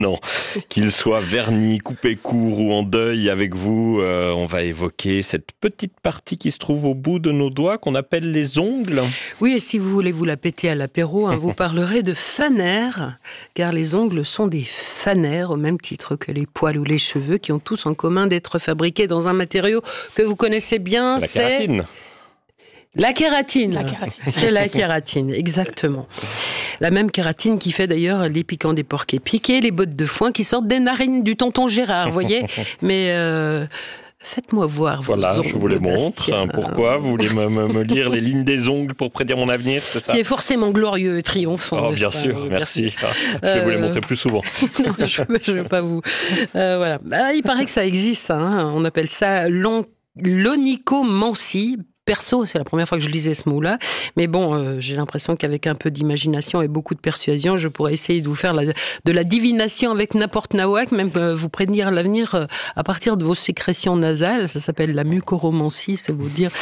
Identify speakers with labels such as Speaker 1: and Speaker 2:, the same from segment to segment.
Speaker 1: Non, qu'il soit verni, coupé court ou en deuil avec vous, on va évoquer cette petite partie qui se trouve au bout de nos doigts qu'on appelle les ongles.
Speaker 2: Oui, et si vous voulez vous la péter à l'apéro, vous parlerez de fanères, car les ongles sont des fanères, au même titre que les poils ou les cheveux, qui ont tous en commun d'être fabriqués dans un matériau que vous connaissez bien,
Speaker 1: La kératine.
Speaker 2: La kératine. C'est la kératine, exactement. La même kératine qui fait d'ailleurs les piquants des porcs épics et les bottes de foin qui sortent des narines du tonton Gérard, vous voyez. Mais faites-moi voir vos ongles.
Speaker 1: Voilà, je vous les montre. Pourquoi vous voulez me lire les lignes des ongles pour prédire mon avenir, c'est ça?
Speaker 2: Qui est forcément glorieux et triomphant.
Speaker 1: Oh, bien sûr, merci. Je vais vous les montrer plus souvent.
Speaker 2: Non, je ne veux pas vous... voilà. Il paraît que ça existe. On appelle ça l'onychomancie. Perso, c'est la première fois que je lisais ce mot-là, mais bon, j'ai l'impression qu'avec un peu d'imagination et beaucoup de persuasion, je pourrais essayer de vous faire de la divination avec n'importe nawak, même vous prédire l'avenir à partir de vos sécrétions nasales. Ça s'appelle la mucoromancie, c'est vous dire.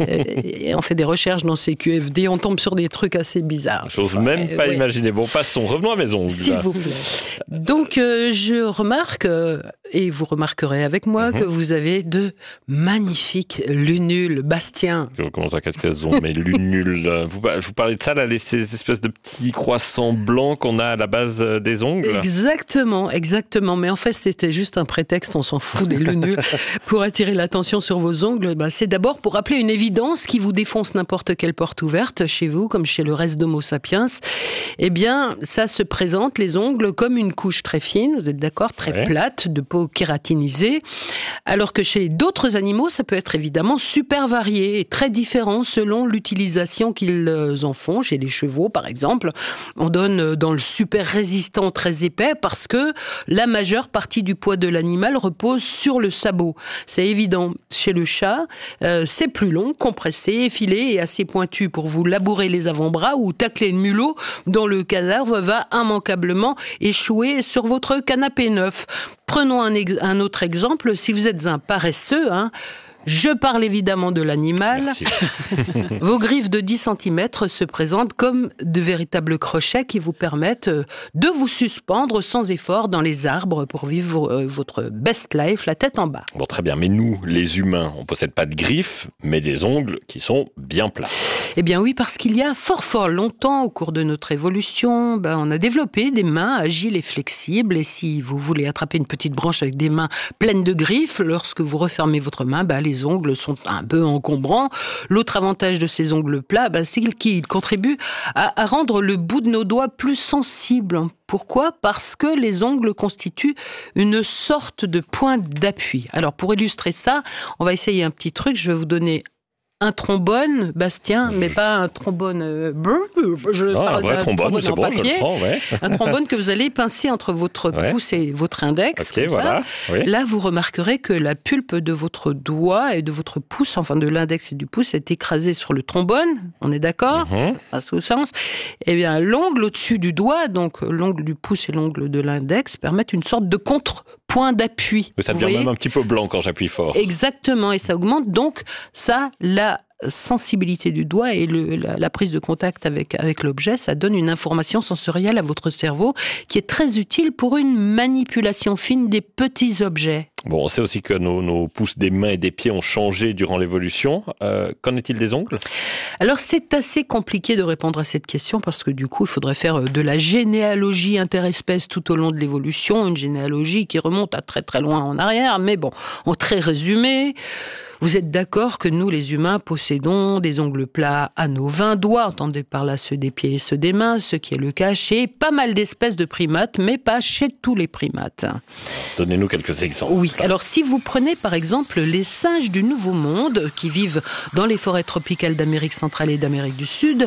Speaker 2: Et on fait des recherches dans ces QFD, on tombe sur des trucs assez bizarres.
Speaker 1: J'ose même pas imaginer. Bon, passons, revenons à mes ongles.
Speaker 2: S'il vous plaît. Donc, je remarque, et vous remarquerez avec moi, que vous avez de magnifiques lunules. Bastien.
Speaker 1: Comment ça, qu'elles ont mes lunules? Vous parlez de ça, là, ces espèces de petits croissants blancs qu'on a à la base des ongles?
Speaker 2: Exactement. Mais en fait, c'était juste un prétexte, on s'en fout des lunules, pour attirer l'attention sur vos ongles. C'est d'abord pour rappeler une évidence qui vous défonce n'importe quelle porte ouverte chez vous, comme chez le reste d'Homo sapiens. Eh bien, ça se présente, les ongles, comme une couche très fine, vous êtes d'accord, très plate, de peau kératinisée, alors que chez d'autres animaux, ça peut être évidemment super varié et très différent selon l'utilisation qu'ils en font. Chez les chevaux, par exemple, on donne dans le super résistant très épais parce que la majeure partie du poids de l'animal repose sur le sabot. C'est évident. Chez le chat, c'est plus long, compressé, effilé et assez pointu pour vous labourer les avant-bras ou tacler le mulot dont le cadavre va immanquablement échouer sur votre canapé neuf. Prenons un autre exemple. Si vous êtes un paresseux, je parle évidemment de l'animal. Vos griffes de 10 cm se présentent comme de véritables crochets qui vous permettent de vous suspendre sans effort dans les arbres pour vivre votre best life, la tête en bas.
Speaker 1: Bon, très bien. Mais nous, les humains, on ne possède pas de griffes, mais des ongles qui sont bien plats.
Speaker 2: Eh bien oui, parce qu'il y a fort longtemps, au cours de notre évolution, on a développé des mains agiles et flexibles. Et si vous voulez attraper une petite branche avec des mains pleines de griffes, lorsque vous refermez votre main, les ongles sont un peu encombrants. L'autre avantage de ces ongles plats, c'est qu'ils contribuent à rendre le bout de nos doigts plus sensible. Pourquoi ? Parce que les ongles constituent une sorte de point d'appui. Alors, pour illustrer ça, on va essayer un petit truc. Je vais vous donner un trombone, Bastien, mais pas un trombone
Speaker 1: un vrai trombone, c'est bon, je le prends,
Speaker 2: un trombone que vous allez pincer entre votre pouce et votre index.
Speaker 1: Ok, voilà. Oui.
Speaker 2: Là, vous remarquerez que la pulpe de votre doigt et de votre pouce, enfin de l'index et du pouce, est écrasée sur le trombone. On est d'accord ? À ce sens. Eh bien, l'ongle au-dessus du doigt, donc l'ongle du pouce et l'ongle de l'index, permettent une sorte de contre-point d'appui.
Speaker 1: Ça devient même un petit peu blanc quand j'appuie fort.
Speaker 2: Exactement, et ça augmente donc la sensibilité du doigt et la prise de contact avec l'objet, ça donne une information sensorielle à votre cerveau qui est très utile pour une manipulation fine des petits objets.
Speaker 1: Bon, on sait aussi que nos pouces des mains et des pieds ont changé durant l'évolution. Qu'en est-il des ongles ?
Speaker 2: Alors, c'est assez compliqué de répondre à cette question parce que du coup, il faudrait faire de la généalogie interespèce tout au long de l'évolution, une généalogie qui remonte à très très loin en arrière, mais bon, en très résumé, vous êtes d'accord que nous, les humains, possédons des ongles plats à nos 20 doigts, entendez par là ceux des pieds et ceux des mains, ce qui est le cas chez pas mal d'espèces de primates, mais pas chez tous les primates.
Speaker 1: Donnez-nous quelques exemples.
Speaker 2: Oui, alors si vous prenez par exemple les singes du Nouveau Monde, qui vivent dans les forêts tropicales d'Amérique centrale et d'Amérique du Sud,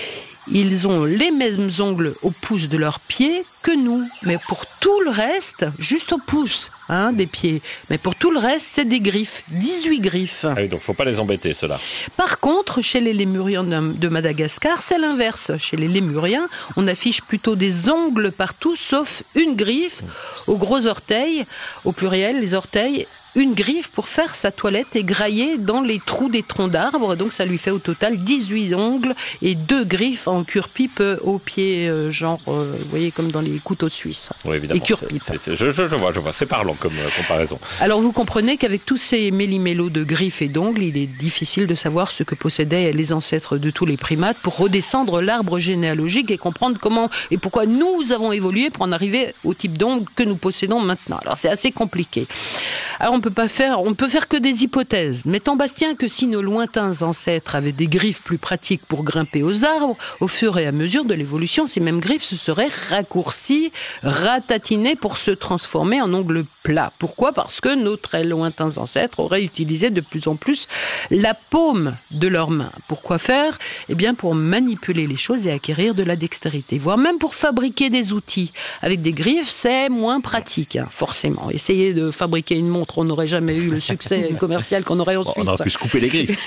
Speaker 2: ils ont les mêmes ongles au pouce de leurs pieds que nous. Mais pour tout le reste, juste au pouce des pieds. Mais pour tout le reste, c'est des griffes. 18 griffes.
Speaker 1: Ah oui, donc faut pas les embêter, ceux-là.
Speaker 2: Par contre, chez les lémuriens de Madagascar, c'est l'inverse. Chez les lémuriens, on affiche plutôt des ongles partout, sauf une griffe au gros orteil, au pluriel, les orteils, une griffe pour faire sa toilette et grailler dans les trous des troncs d'arbres. Donc ça lui fait au total 18 ongles et 2 griffes en cure-pipe au pied, vous voyez, comme dans les couteaux suisses.
Speaker 1: Oui, évidemment.
Speaker 2: Et cure-pipe.
Speaker 1: Je vois, c'est parlant comme comparaison.
Speaker 2: Alors vous comprenez qu'avec tous ces méli-mélos de griffes et d'ongles, il est difficile de savoir ce que possédaient les ancêtres de tous les primates pour redescendre l'arbre généalogique et comprendre comment et pourquoi nous avons évolué pour en arriver au type d'ongles que nous possédons maintenant. Alors c'est assez compliqué. Alors on peut faire que des hypothèses. Mettons Bastien que si nos lointains ancêtres avaient des griffes plus pratiques pour grimper aux arbres, au fur et à mesure de l'évolution, ces mêmes griffes se seraient raccourcies, ratatinées pour se transformer en ongles plats. Pourquoi ? Parce que nos très lointains ancêtres auraient utilisé de plus en plus la paume de leurs mains. Pourquoi faire ? Eh bien pour manipuler les choses et acquérir de la dextérité, voire même pour fabriquer des outils. Avec des griffes, c'est moins pratique, forcément. Essayer de fabriquer une montre, on n'aurait jamais eu le succès commercial qu'on aurait en Suisse.
Speaker 1: On aurait pu se couper les griffes.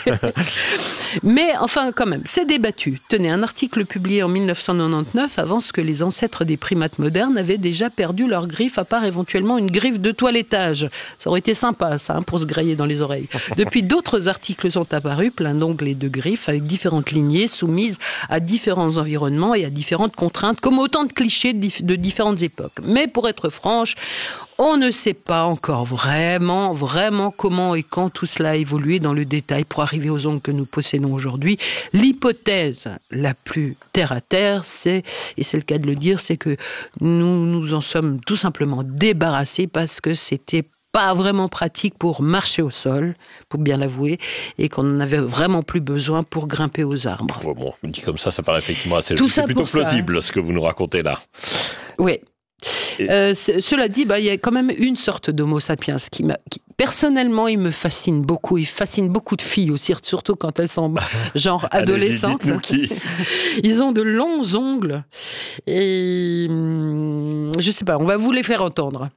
Speaker 2: Mais enfin, quand même, c'est débattu. Tenez, un article publié en 1999 avance que les ancêtres des primates modernes avaient déjà perdu leurs griffes, à part éventuellement une griffe de toilettage. Ça aurait été sympa, ça, pour se grailler dans les oreilles. Depuis, d'autres articles sont apparus, plein d'ongles et de griffes, avec différentes lignées, soumises à différents environnements et à différentes contraintes, comme autant de clichés de différentes époques. Mais pour être franche, on ne sait pas encore vraiment comment et quand tout cela a évolué dans le détail pour arriver aux ongles que nous possédons aujourd'hui. L'hypothèse la plus terre à terre, et c'est le cas de le dire, c'est que nous nous en sommes tout simplement débarrassés parce que c'était pas vraiment pratique pour marcher au sol, pour bien l'avouer, et qu'on n'en avait vraiment plus besoin pour grimper aux arbres.
Speaker 1: Bon, dit comme ça paraît effectivement assez...
Speaker 2: C'est
Speaker 1: plutôt plausible ce que vous nous racontez là.
Speaker 2: Oui. Cela dit, il y a quand même une sorte d'homo sapiens qui personnellement, il me fascine beaucoup. Il fascine beaucoup de filles aussi, surtout quand elles sont genre adolescentes.
Speaker 1: Dites-nous qui.
Speaker 2: Ils ont de longs ongles et je sais pas, on va vous les faire entendre.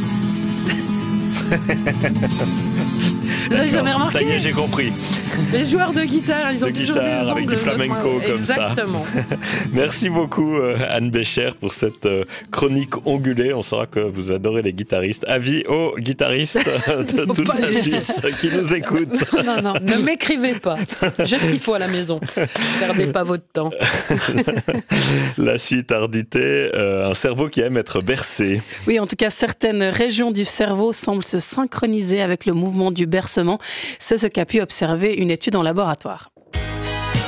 Speaker 2: Vous avez jamais remarqué ?
Speaker 1: Ça y est, j'ai compris.
Speaker 2: Les joueurs de guitare, ils ont toujours des ongles
Speaker 1: avec du flamenco comme
Speaker 2: exactement.
Speaker 1: Ça. Merci beaucoup Anne Bécher pour cette chronique ongulée. On saura que vous adorez les guitaristes. Avis aux guitaristes de toute la Suisse qui nous écoutent.
Speaker 2: Non, ne m'écrivez pas. Je ce qu'il faut à la maison. Ne perdez pas votre temps.
Speaker 1: La suite, Ardité, un cerveau qui aime être bercé.
Speaker 3: Oui, en tout cas, certaines régions du cerveau semblent se synchroniser avec le mouvement du bercement. C'est ce qu'a pu observer une étude en laboratoire.